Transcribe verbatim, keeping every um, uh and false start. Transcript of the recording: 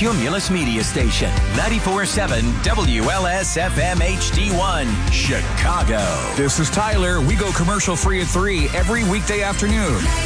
Cumulus Media Station, ninety-four point seven W L S F M H D one, Chicago. This is Tyler. We go commercial free at three every weekday afternoon.